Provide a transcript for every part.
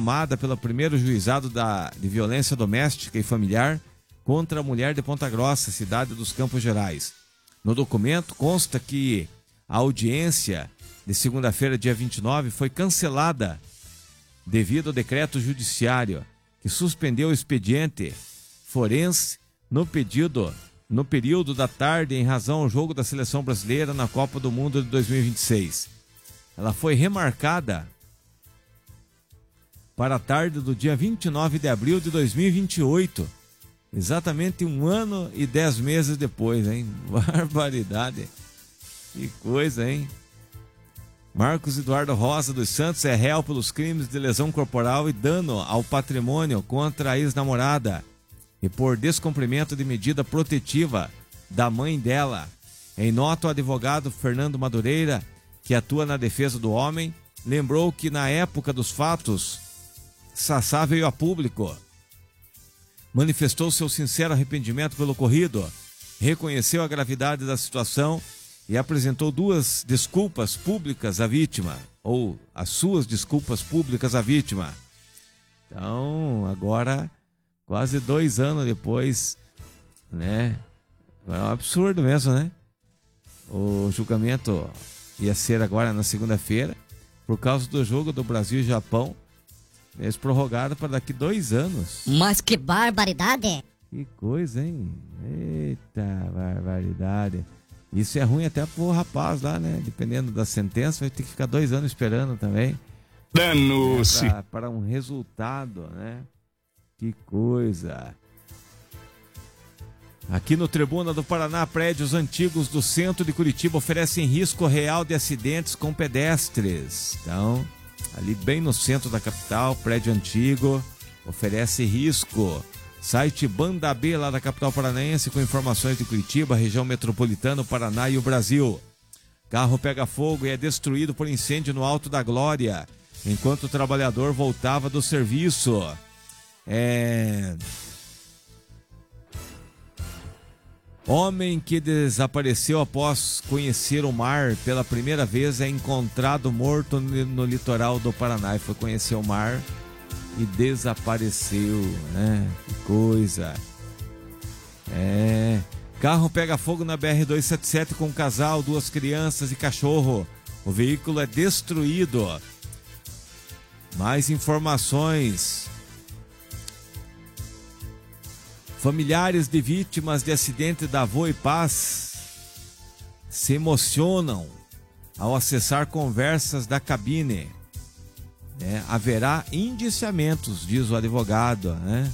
retomada pelo primeiro juizado de violência doméstica e familiar contra a mulher de Ponta Grossa, cidade dos Campos Gerais. No documento consta que a audiência de segunda-feira, dia 29, foi cancelada devido ao decreto judiciário que suspendeu o expediente forense no período da tarde em razão ao jogo da seleção brasileira na Copa do Mundo de 2026. Ela foi remarcada para a tarde do dia 29 de abril de 2028, exatamente 1 ano e 10 meses depois, hein? Barbaridade. Que coisa, hein? Marcos Eduardo Rosa dos Santos é réu pelos crimes de lesão corporal e dano ao patrimônio contra a ex-namorada e por descumprimento de medida protetiva da mãe dela. Em nota, o advogado Fernando Madureira, que atua na defesa do homem, lembrou que na época dos fatos, Sassá veio a público, manifestou seu sincero arrependimento pelo ocorrido, reconheceu a gravidade da situação e apresentou 2 desculpas públicas à vítima, ou as suas desculpas públicas à vítima. Então, agora, quase 2 anos depois, né? É um absurdo mesmo, né? O julgamento ia ser agora na segunda-feira, por causa do jogo do Brasil e Japão. Eles prorrogaram para daqui 2 anos. Mas que barbaridade! Que coisa, hein? Eita, barbaridade. Isso é ruim até pro rapaz lá, né? Dependendo da sentença, vai ter que ficar 2 anos esperando também. Danou-se! Para um resultado, né? Que coisa. Aqui no Tribuna do Paraná, prédios antigos do centro de Curitiba oferecem risco real de acidentes com pedestres. Então, ali bem no centro da capital, prédio antigo, oferece risco. Site Banda B lá da capital paranaense com informações de Curitiba, região metropolitana, o Paraná e o Brasil. Carro pega fogo e é destruído por incêndio no Alto da Glória, enquanto o trabalhador voltava do serviço. Homem que desapareceu após conhecer o mar pela primeira vez é encontrado morto no litoral do Paraná. E foi conhecer o mar e desapareceu, né? Que coisa. Carro pega fogo na BR-277 com um casal, 2 crianças e cachorro. O veículo é destruído. Mais informações. Familiares de vítimas de acidente da Voa e Paz se emocionam ao acessar conversas da cabine. Haverá indiciamentos, diz o advogado, né?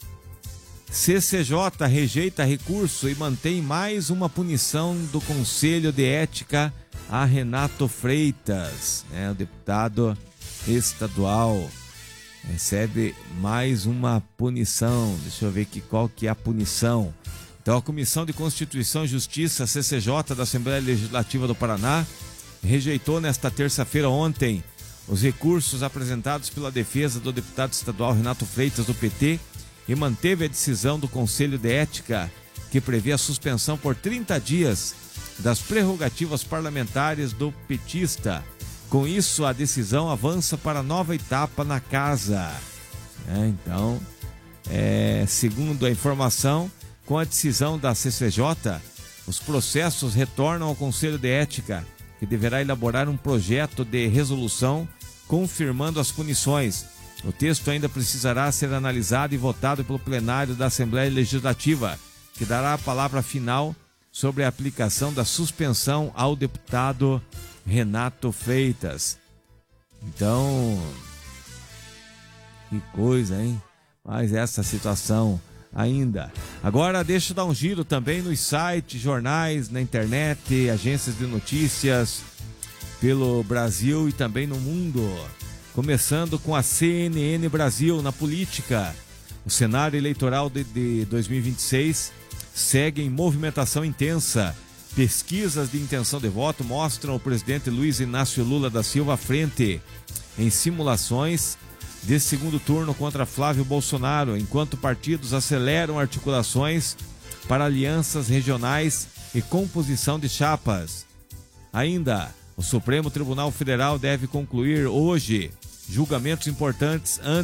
CCJ rejeita recurso e mantém mais uma punição do Conselho de Ética a Renato Freitas, o deputado estadual. Recebe mais uma punição. Deixa eu ver qual que é a punição. Então, a Comissão de Constituição e Justiça, CCJ, da Assembleia Legislativa do Paraná, rejeitou nesta terça-feira, ontem, os recursos apresentados pela defesa do deputado estadual Renato Freitas, do PT, e manteve a decisão do Conselho de Ética, que prevê a suspensão por 30 dias das prerrogativas parlamentares do petista. Com isso, a decisão avança para nova etapa na casa. Então, segundo a informação, com a decisão da CCJ, os processos retornam ao Conselho de Ética, que deverá elaborar um projeto de resolução confirmando as punições. O texto ainda precisará ser analisado e votado pelo plenário da Assembleia Legislativa, que dará a palavra final sobre a aplicação da suspensão ao deputado Renato Freitas. Então, que coisa, hein? Mas essa situação ainda. Agora deixa eu dar um giro também nos sites, jornais, na internet, agências de notícias pelo Brasil e também no mundo. Começando com a CNN Brasil na política. O cenário eleitoral de 2026 segue em movimentação intensa. Pesquisas de intenção de voto mostram o presidente Luiz Inácio Lula da Silva à frente em simulações de segundo turno contra Flávio Bolsonaro, enquanto partidos aceleram articulações para alianças regionais e composição de chapas. Ainda, o Supremo Tribunal Federal deve concluir hoje julgamentos importantes antes